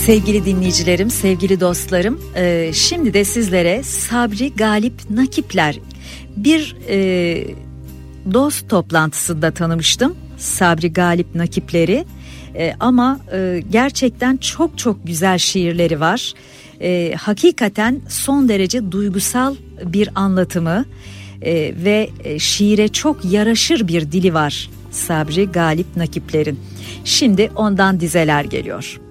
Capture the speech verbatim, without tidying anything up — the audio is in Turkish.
Sevgili dinleyicilerim, sevgili dostlarım, e, şimdi de sizlere Sabri Galip Nakipler, bir e, dost toplantısında tanımıştım Sabri Galip Nakipleri, e, ama e, gerçekten çok çok güzel şiirleri var. E, hakikaten son derece duygusal bir anlatımı e, ve e, şiire çok yaraşır bir dili var Sabri Galip Nakipler'in. Şimdi ondan dizeler geliyor.